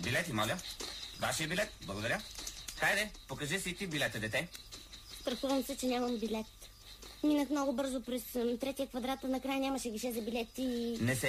Билети, моля. Вашия билет, благодаря. Хайде, покажи си ти билета, дете. Страхувам се, че нямам билет. Минах много бързо през третия квадрат, накрая нямаше гише за билети и... Не се